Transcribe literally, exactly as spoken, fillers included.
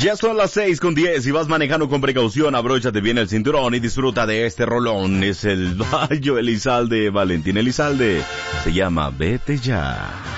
Ya son las seis con diez y vas manejando con precaución, abróchate bien el cinturón y disfruta de este rolón. Es el Bayo Elizalde, Valentín Elizalde. Se llama Vete Ya.